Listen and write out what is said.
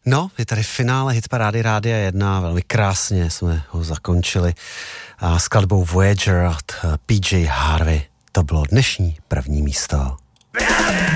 No, je tady finále hitparády Rádia 1, velmi krásně jsme ho zakončili a skladbou Voyager od PJ Harvey. To bylo dnešní první místo.